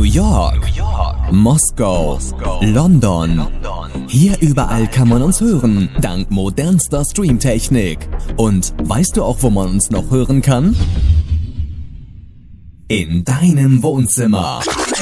York, Moskau, London. Hier überall kann man uns hören, dank modernster Streamtechnik. Und weißt du auch, wo man uns noch hören kann? In deinem Wohnzimmer.